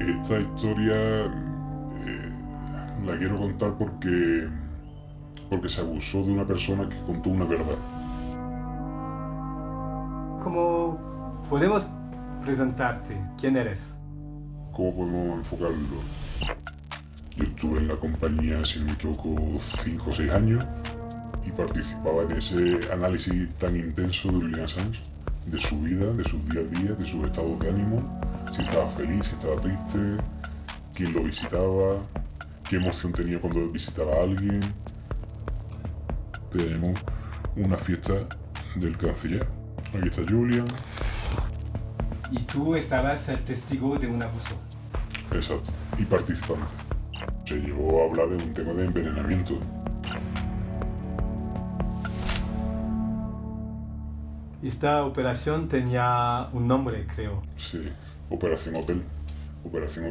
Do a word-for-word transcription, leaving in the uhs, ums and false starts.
Esta historia eh, la quiero contar porque, porque se abusó de una persona que contó una verdad. ¿Cómo podemos presentarte? ¿Quién eres? ¿Cómo podemos enfocarlo? Yo estuve en la compañía, si no me equivoco, cinco o seis años y participaba en ese análisis tan intenso de Julian Assange, de su vida, de sus días a día, de sus estados de ánimo, si estaba feliz, si estaba triste, quién lo visitaba, qué emoción tenía cuando visitaba a alguien. Tenemos una fiesta del canciller. Aquí está Julian. Y tú estabas el testigo de un abuso. Exacto. Y participante. Se llegó a hablar de un tema de envenenamiento. Esta operación tenía un nombre, creo. Sí. Operación Hotel. Operación